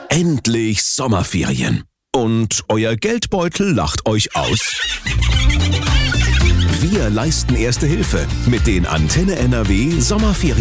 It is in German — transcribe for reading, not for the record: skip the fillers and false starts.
Endlich Sommerferien. Und euer Geldbeutel lacht euch aus? Wir leisten Erste Hilfe mit den Antenne NRW Sommerferien.